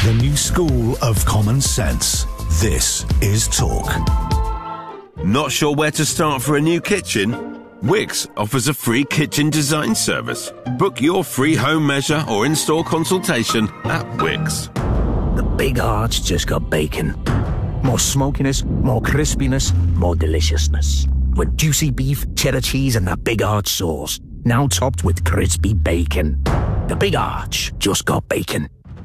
The new school of common sense. This is Talk. Not sure where to start for a new kitchen? Wix offers a free kitchen design service. Book your free home measure or in-store consultation at Wix. The Big Arch just got bacon. More smokiness, more crispiness, more deliciousness. With juicy beef, cheddar cheese and that Big Arch sauce. Now topped with crispy bacon. The Big Arch just got bacon.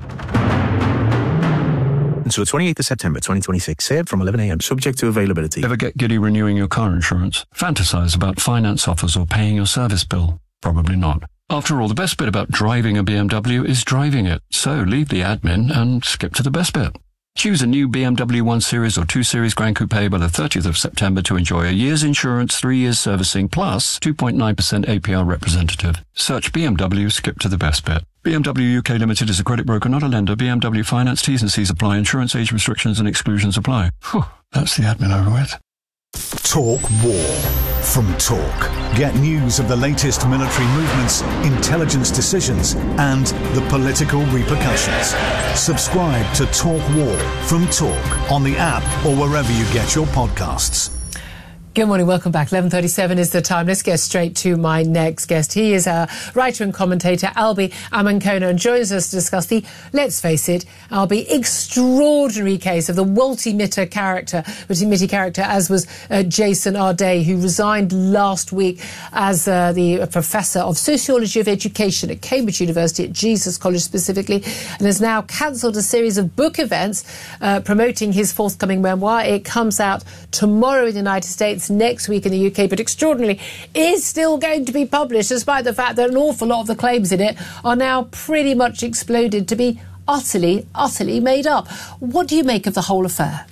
Until 28th of September 2026. Saved from 11 a.m. Subject to availability. Ever get giddy renewing your car insurance? Fantasize about finance offers or paying your service bill? Probably not. After all, the best bit about driving a BMW is driving it. So leave the admin and skip to the best bit. Choose a new BMW 1 Series or 2 Series Grand Coupe by the 30th of September to enjoy a year's insurance, 3 years servicing, plus 2.9% APR representative. Search BMW, skip to the best bit. BMW UK Limited is a credit broker, not a lender. BMW Finance T's and C's apply. Insurance age restrictions and exclusions apply. Whew, that's the admin over with. Talk War. From Talk. Get news of the latest military movements, intelligence decisions, and the political repercussions. Subscribe to Talk War from Talk on the app or wherever you get your podcasts. Good morning, welcome back. 11:37 is the time. Let's get straight to my next guest. He is our writer and commentator, Albie Amankona, and joins us to discuss the, let's face it, Albie, extraordinary case of the Walter Mitty character, as was Jason Arday, who resigned last week as the professor of sociology of education at Cambridge University, at Jesus College specifically, and has now cancelled a series of book events promoting his forthcoming memoir. It comes out tomorrow in the United States, next week in the UK, but extraordinarily is still going to be published, despite the fact that an awful lot of the claims in it are now pretty much exploded to be utterly made up. What do you make of the whole affair?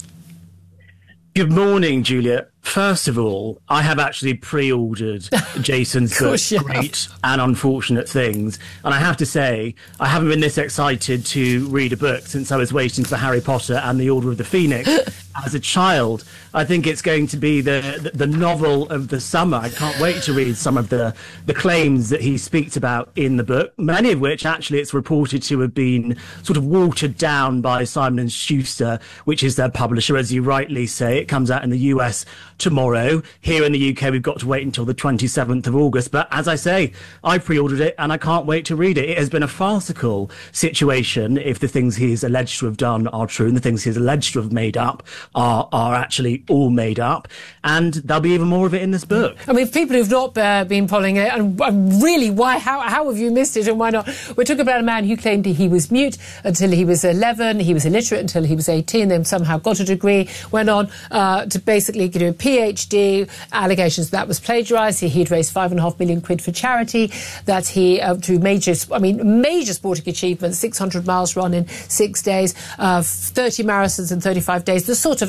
Good morning, Julia. First of all, I have actually pre-ordered Jason's book, Great and Unfortunate Things. And I have to say, I haven't been this excited to read a book since I was waiting for Harry Potter and the Order of the Phoenix as a child. I think it's going to be the novel of the summer. I can't wait to read some of the claims that he speaks about in the book, many of which actually it's reported to have been sort of watered down by Simon & Schuster, which is their publisher, as you rightly say. It comes out in the US tomorrow. Here in the UK, we've got to wait until the 27th of August. But as I say, I pre-ordered it and I can't wait to read it. It has been a farcical situation if the things he is alleged to have done are true and the things he is alleged to have made up are actually all made up. And there'll be even more of it in this book. I mean, people who've not been following it, and really, how have you missed it and why not? We're talking about a man who claimed he was mute until he was 11, he was illiterate until he was 18, then somehow got a degree, went on to basically get a PhD, allegations that was plagiarised. He'd raised £5.5 million for charity, that he, through major sporting achievements, 600 miles run in 6 days, 30 marathons in 35 days, the sort of,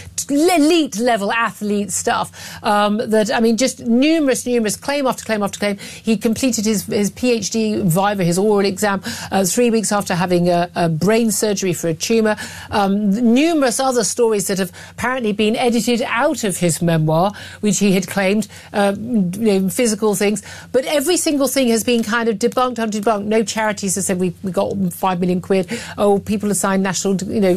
elite level athlete stuff, just numerous claim after claim after claim. He completed his PhD Viva, his oral exam, 3 weeks after having a brain surgery for a tumour. Numerous other stories that have apparently been edited out of his memoir, which he had claimed, physical things. But every single thing has been kind of debunked. No charities have said we got £5 million. Oh, people have signed national,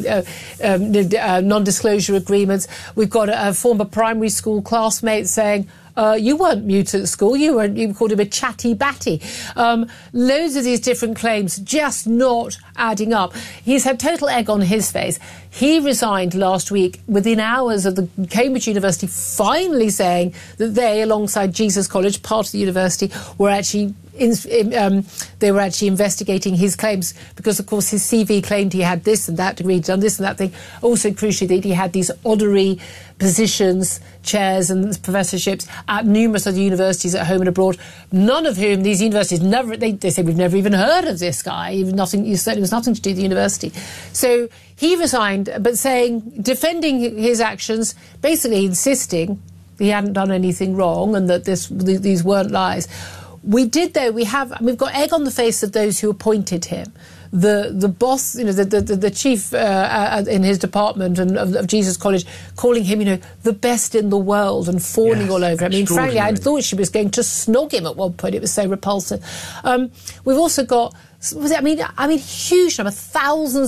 non-disclosure agreements. We've got a former primary school classmate saying, you weren't mute at school, you called him a chatty batty. Loads of these different claims just not adding up. He's had total egg on his face. He resigned last week within hours of the Cambridge University finally saying that they, alongside Jesus College, part of the university, were actually investigating his claims because, of course, his CV claimed he had this and that degree, he'd done this and that thing. Also, crucially, that he had these honorary positions, chairs and professorships at numerous other universities at home and abroad, none of whom these universities they said, we've never even heard of this guy. He certainly was nothing to do with the university. So he resigned, but defending his actions, basically insisting he hadn't done anything wrong and that these weren't lies. We've got egg on the face of those who appointed him. The boss, the chief in his department and of Jesus College, calling him, the best in the world and fawning all over him. Frankly, I thought she was going to snog him at one point. It was so repulsive. We've also got, huge number, thousands